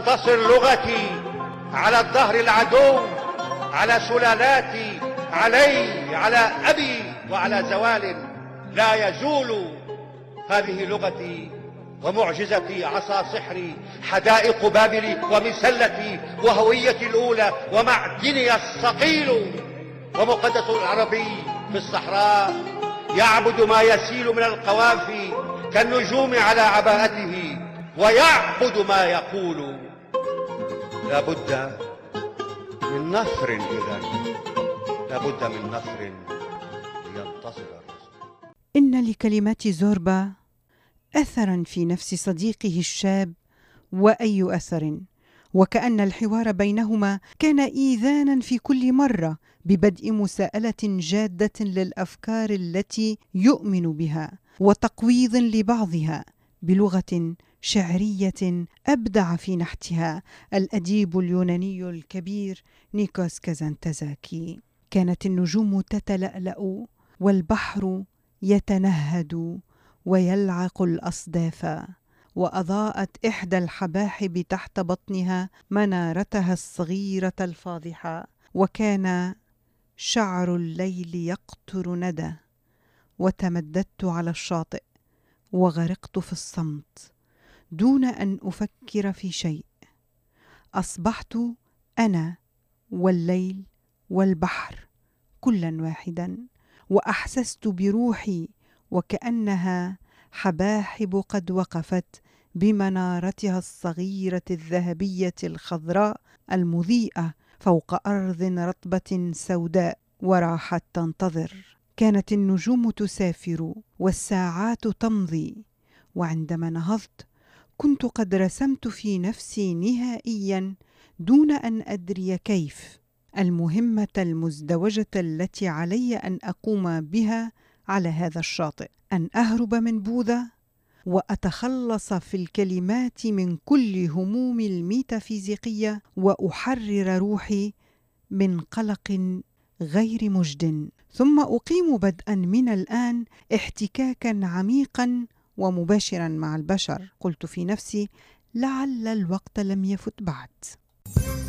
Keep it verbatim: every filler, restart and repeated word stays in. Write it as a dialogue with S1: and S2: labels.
S1: تصل لغتي على الدهر العدو، على سلالاتي، علي، على أبي، وعلى زوال لا يزول. هذه لغتي ومعجزتي، عصا سحري، حدائق بابلي ومسلتي، وهويتي الأولى، ومعدني الصقيل. ومقدس العربي في الصحراء يعبد ما يسيل من القوافي كالنجوم على عباءته، ويعبد ما يقول. لا بد من نثر، إذن لا بد من نثر لينتصر الرسول.
S2: إن لكلمات زوربا أثرا في نفس صديقه الشاب، وأي أثر، وكأن الحوار بينهما كان إيذانا في كل مرة ببدء مساءلة جادة للأفكار التي يؤمن بها، وتقويض لبعضها بلغة شعرية أبدع في نحتها الأديب اليوناني الكبير نيكوس كازانتزاكي. كانت النجوم تتلألأ والبحر يتنهد ويلعق الأصداف، وأضاءت إحدى الحباحب تحت بطنها منارتها الصغيرة الفاضحة، وكان شعر الليل يقطر ندى. وتمددت على الشاطئ وغرقت في الصمت دون أن أفكر في شيء. أصبحت أنا والليل والبحر كلا واحدا، وأحسست بروحي وكأنها حباحب قد وقفت بمنارتها الصغيرة الذهبية الخضراء المضيئة فوق أرض رطبة سوداء، وراحت تنتظر. كانت النجوم تسافر والساعات تمضي، وعندما نهضت كنت قد رسمت في نفسي نهائيا دون أن أدري كيف المهمة المزدوجة التي علي أن أقوم بها على هذا الشاطئ: أن أهرب من بوذا وأتخلص في الكلمات من كل هموم الميتافيزيقية، وأحرر روحي من قلق غير مجد، ثم أقيم بدءا من الآن احتكاكا عميقا ومباشرا مع البشر. قلت في نفسي: لعل الوقت لم يفت بعد.